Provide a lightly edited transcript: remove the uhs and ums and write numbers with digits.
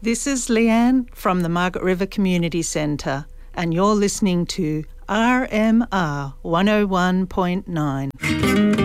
This is Leanne from the Margaret River Community Centre, and you're listening to RMR 101.9.